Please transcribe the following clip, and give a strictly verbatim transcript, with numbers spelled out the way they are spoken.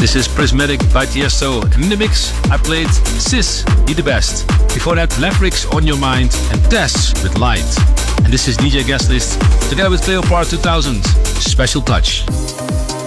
This is Prismatic by Tiesto. And in the mix, I played Sis, Be The Best. Before that, Mavericks, On Your Mind, and Tess with Light. And this is D J Guest List, together with Cleopatra two thousand. Special Touch.